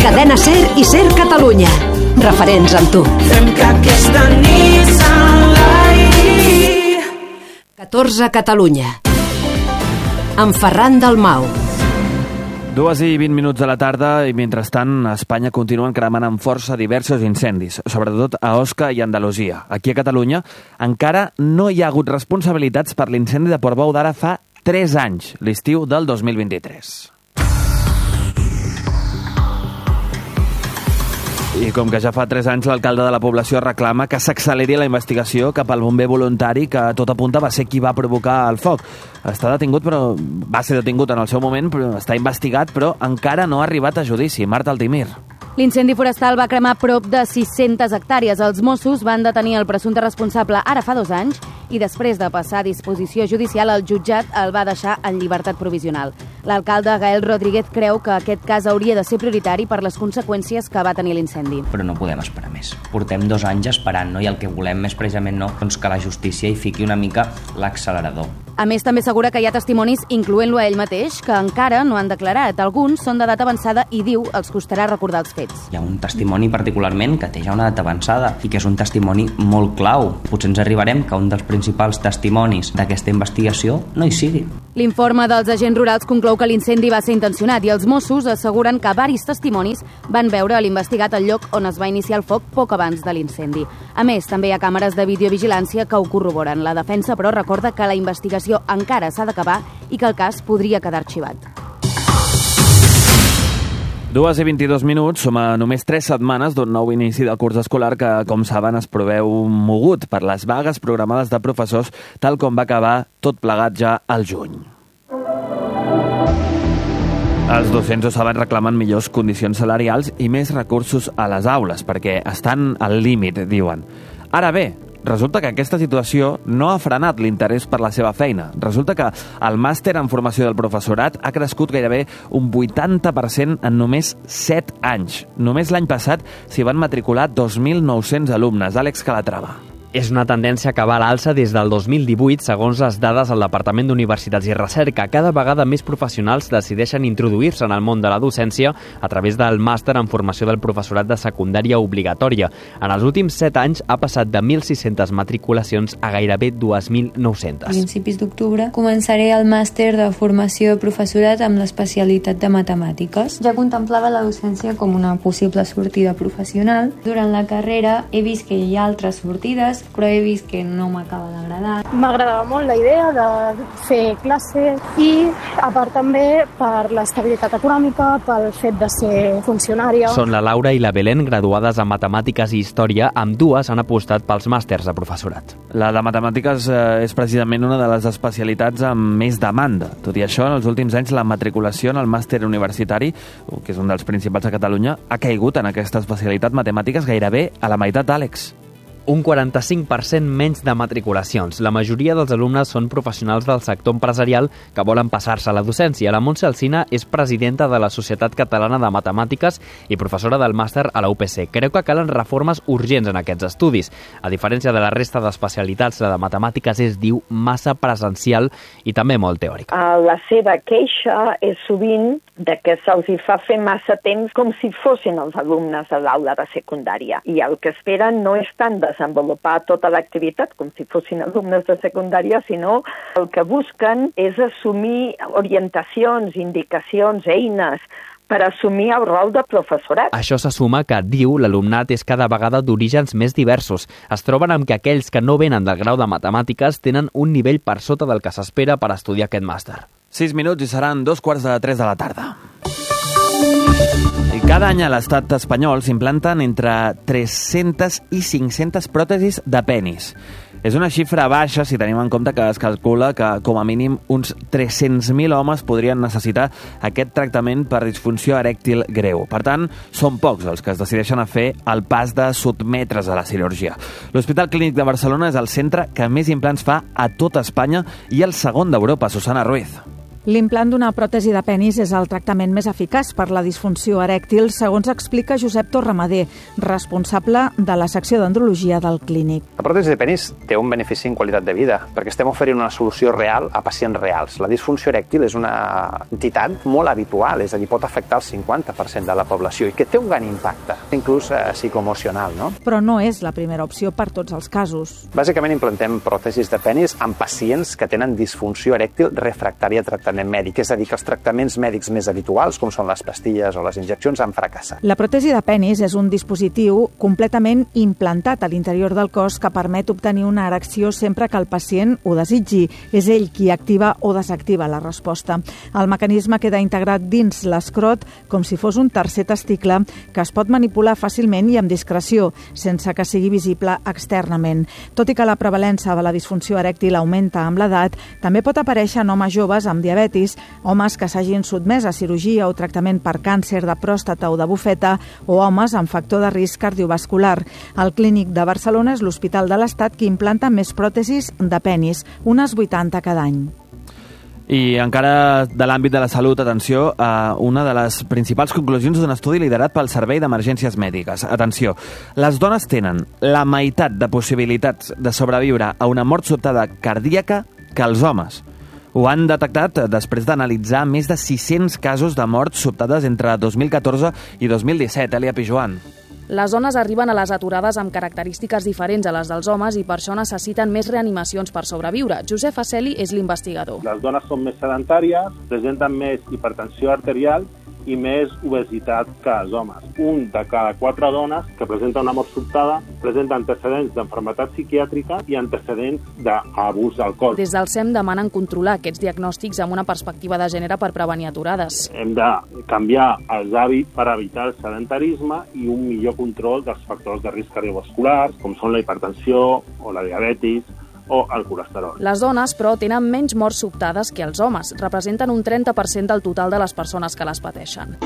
Cadena SER i SER Catalunya. Referents amb tu. Fem que aquesta nit s'enlairi. 14 Catalunya. Amb Ferran Dalmau. 2:20 de la tarda i, mentrestant, a Espanya continuen cremant amb força diversos incendis, sobretot a Osca i Andalusia. Aquí a Catalunya encara no hi ha hagut responsabilitats per l'incendi de Portbou d'ara fa 3 anys, l'estiu del 2023. I com que ja fa 3 anys l'alcalde de la població reclama que s'acceleri la investigació cap al bomber voluntari que tot apunta va ser qui va provocar el foc. Va ser detingut en el seu moment, però està investigat, però encara no ha arribat a judici. Marta Altimir. L'incendi forestal va cremar prop de 600 hectàrees. Els Mossos van detenir el presumpte responsable ara fa 2 anys i després de passar a disposició judicial, el jutjat el va deixar en llibertat provisional. L'alcalde Gael Rodríguez creu que aquest cas hauria de ser prioritari per les conseqüències que va tenir l'incendi. Però no podem esperar més. Portem 2 anys esperant, no? I el que volem és precisament doncs que la justícia hi fiqui una mica l'accelerador. A més, també assegura que hi ha testimonis, incloent-lo a ell mateix, que encara no han declarat. Alguns són de data avançada i diu els costarà recordar els fets. Hi ha un testimoni particularment que té ja una data avançada i que és un testimoni molt clau. Potser ens arribarem que un dels principals testimonis d'aquesta investigació no hi sigui. L'informe dels agents rurals conclou que l'incendi va ser intencionat i els Mossos asseguren que varis testimonis van veure l'investigat al lloc on es va iniciar el foc poc abans de l'incendi. A més, també hi ha càmeres de videovigilància que ho corroboren. La defensa, però, recorda que la investigació encara s'ha d'acabar i que el cas podria quedar arxivat. 2:22. Som a només 3 setmanes d'un nou inici del curs escolar que, com saben, es preveu mogut per les vagues programades de professors, tal com va acabar tot plegat ja al juny. Els docents ho saben, reclamen millors condicions salarials i més recursos a les aules, perquè estan al límit, diuen. Ara bé, resulta que aquesta situació no ha frenat l'interès per la seva feina. Resulta que el màster en formació del professorat ha crescut gairebé un 80% en només 7 anys. Només l'any passat s'hi van matricular 2.900 alumnes. Àlex Calatrava. És una tendència que va a l'alça des del 2018, segons les dades del Departament d'Universitats i Recerca. Cada vegada més professionals decideixen introduir-se en el món de la docència a través del màster en formació del professorat de secundària obligatòria. En els últims 7 anys ha passat de 1.600 matriculacions a gairebé 2.900. A principis d'octubre començaré el màster de formació de professorat amb l'especialitat de matemàtiques. Ja contemplava la docència com una possible sortida professional. Durant la carrera he vist que hi ha altres sortides, però he vist que no m'acaba d'agradar. M'agradava molt la idea de fer classes i, a part també, per l'estabilitat econòmica, pel fet de ser funcionària. Són la Laura i la Belén, graduades en Matemàtiques i Història. Ambdues han apostat pels màsters de professorat. La de Matemàtiques és precisament una de les especialitats amb més demanda. Tot i això, en els últims anys, la matriculació en el màster universitari, que és un dels principals a Catalunya, ha caigut en aquesta especialitat Matemàtiques gairebé a la meitat, Àlex. Un 45% menys de matriculacions. La majoria dels alumnes són professionals del sector empresarial que volen passar-se a la docència. La Montse Alsina és presidenta de la Societat Catalana de Matemàtiques i professora del màster a la UPC. Creu que calen reformes urgents en aquests estudis. A diferència de la resta d'especialitats, la de matemàtiques és, diu, massa presencial i també molt teòrica. La seva queixa és sovint de que se'ls hi fa fer massa temps com si fossin els alumnes de l'aula de secundària. I el que esperen no és tant desenvolupar tota l'activitat com si fossin alumnes de secundària, sinó el que busquen és assumir orientacions, indicacions, eines per assumir el rol de professorat. Això se suma que, diu, l'alumnat és cada vegada d'orígens més diversos. Es troben amb que aquells que no venen del grau de matemàtiques tenen un nivell per sota del que s'espera per estudiar aquest màster. 6 minuts i seran 2:45 de la tarda. I cada any a l'estat espanyol s'implanten entre 300 i 500 pròtesis de penis. És una xifra baixa si tenim en compte que es calcula que com a mínim uns 300.000 homes podrien necessitar aquest tractament per disfunció erèctil greu. Per tant, són pocs els que es decideixen a fer el pas de sotmetre's a la cirurgia. L'Hospital Clínic de Barcelona és el centre que més implants fa a tota Espanya i el segon d'Europa. Susana Ruiz. L'implant d'una pròtesi de penis és el tractament més eficaç per la disfunció erèctil, segons explica Josep Torramader, responsable de la secció d'andrologia del Clínic. La pròtesi de penis té un benefici en qualitat de vida, perquè estem oferint una solució real a pacients reals. La disfunció erèctil és una entitat molt habitual, és a dir, pot afectar el 50% de la població i que té un gran impacte, inclús psicoemocional, no? Però no és la primera opció per tots els casos. Bàsicament implantem pròtesis de penis en pacients que tenen disfunció erèctil refractària a tractament mèdic, és a dir, que els tractaments mèdics més habituals, com són les pastilles o les injeccions, han fracassat. La pròtesi de penis és un dispositiu completament implantat a l'interior del cos que permet obtenir una erecció sempre que el pacient ho desitgi. És ell qui activa o desactiva la resposta. El mecanisme queda integrat dins l'escrot com si fos un tercer testicle que es pot manipular fàcilment i amb discreció, sense que sigui visible externament. Tot i que la prevalença de la disfunció erèctil augmenta amb l'edat, també pot aparèixer en homes joves amb diabetis, homes que s'hagin sotmès a cirurgia o tractament per càncer de pròstata o de bufeta o homes amb factor de risc cardiovascular. El Clínic de Barcelona és l'hospital de l'Estat que implanta més pròtesis de penis, unes 80 cada any. I encara de l'àmbit de la salut, atenció, a una de les principals conclusions d'un estudi liderat pel Servei d'Emergències Mèdiques. Atenció, les dones tenen la meitat de possibilitats de sobreviure a una mort sobtada cardíaca que els homes. Ho han detectat després d'analitzar més de 600 casos de morts sobtades entre 2014 i 2017. Elia Pijuan. Les dones arriben a les aturades amb característiques diferents a les dels homes i per això necessiten més reanimacions per sobreviure. Josep Aceli és l'investigador. Les dones són més sedentàries, presenten més hipertensió arterial i més obesitat que els homes. Un de cada 4 dones que presenta una mort sobtada presenta antecedents d'enfermetat psiquiàtrica i antecedents d'abús d'alcohol. Des del SEM demanen controlar aquests diagnòstics amb una perspectiva de gènere per prevenir aturades. Hem de canviar els hàbits per evitar el sedentarisme i un millor control dels factors de risc cardiovasculars, com són la hipertensió o la diabetis, o el colesterol. Les dones, però, tenen menys morts sobtades que els homes. Representen un 30% del total de les persones que les pateixen.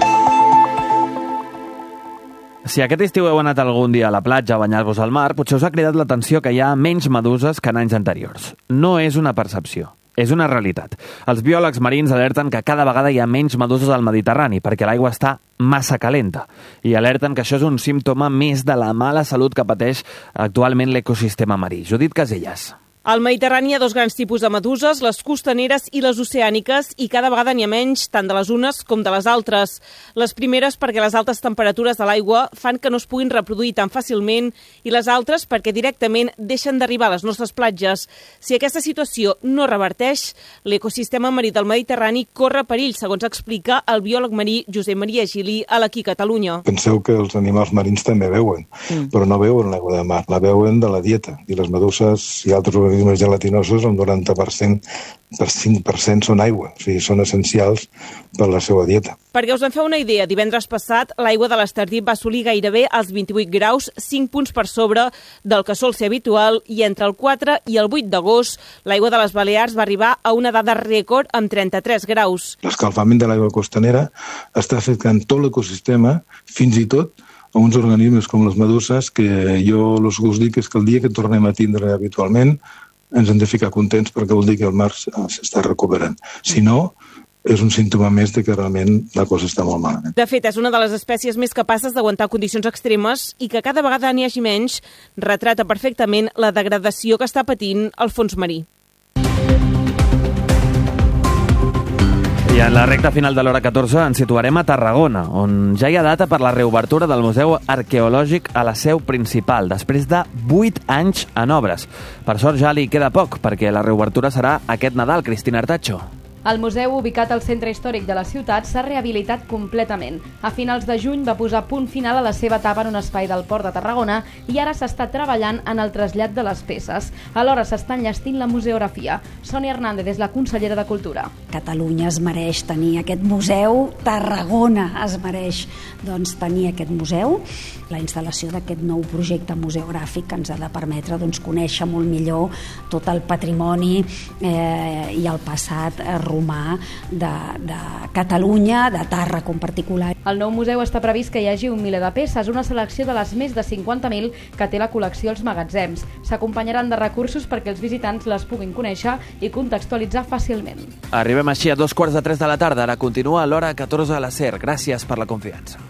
Si aquest estiu heu anat algun dia a la platja a banyar-vos al mar, potser us ha cridat l'atenció que hi ha menys meduses que en anys anteriors. No és una percepció, és una realitat. Els biòlegs marins alerten que cada vegada hi ha menys meduses al Mediterrani perquè l'aigua està massa calenta i alerten que això és un símptoma més de la mala salut que pateix actualment l'ecosistema marí. Judit Casellas. Al Mediterrani hi ha 2 grans tipus de meduses, les costaneres i les oceàniques, i cada vegada n'hi ha menys, tant de les unes com de les altres. Les primeres perquè les altes temperatures de l'aigua fan que no es puguin reproduir tan fàcilment, i les altres perquè directament deixen d'arribar a les nostres platges. Si aquesta situació no reverteix, l'ecosistema marí del Mediterrani corre perill, segons explica el biòleg marí Josep Maria Gili a l'Aquí Catalunya. Penseu que els animals marins també beuen, però no beuen l'aigua de mar, la beuen de la dieta, i les meduses i altres organismes gelatinosos, un 90% per 5% són aigua, o sigui, són essencials per la seva dieta. Perquè us en feu una idea, divendres passat l'aigua de l'Estardip va assolir gairebé els 28 graus, 5 punts per sobre del que sol ser habitual, i entre el 4 i el 8 d'agost l'aigua de les Balears va arribar a una dada rècord amb 33 graus. L'escalfament de l'aigua costanera està afectant tot l'ecosistema, fins i tot a uns organismes com les meduses, que jo us dic és que el dia que tornem a tindre habitualment ens hem de ficar contents perquè vol dir que el mar s'està recuperant. Si no, és un símptoma més de que realment la cosa està molt malament. De fet, és una de les espècies més capaces d'aguantar condicions extremes i que cada vegada n'hi hagi menys retrata perfectament la degradació que està patint el fons marí. I en la recta final de l'hora 14 ens situarem a Tarragona, on ja hi ha data per la reobertura del Museu Arqueològic a la seu principal, després de 8 anys en obres. Per sort ja li queda poc, perquè la reobertura serà aquest Nadal. Cristina Artacho. El museu, ubicat al centre històric de la ciutat, s'ha rehabilitat completament. A finals de juny va posar punt final a la seva etapa en un espai del Port de Tarragona i ara s'està treballant en el trasllat de les peces. Alhora s'està enllestint la museografia. Sònia Hernández és la consellera de Cultura. Catalunya es mereix tenir aquest museu, Tarragona es mereix tenir aquest museu. La instal·lació d'aquest nou projecte museogràfic que ens ha de permetre conèixer molt millor tot el patrimoni i el passat rural humà de Catalunya, de Tàrraco en particular. El nou museu està previst que hi hagi un miler de peces, una selecció de les més de 50.000 que té la col·lecció als magatzems. S'acompanyaran de recursos perquè els visitants les puguin conèixer i contextualitzar fàcilment. Arribem així a 2:45 de la tarda. Ara continua l'hora 14 a la SER. Gràcies per la confiança.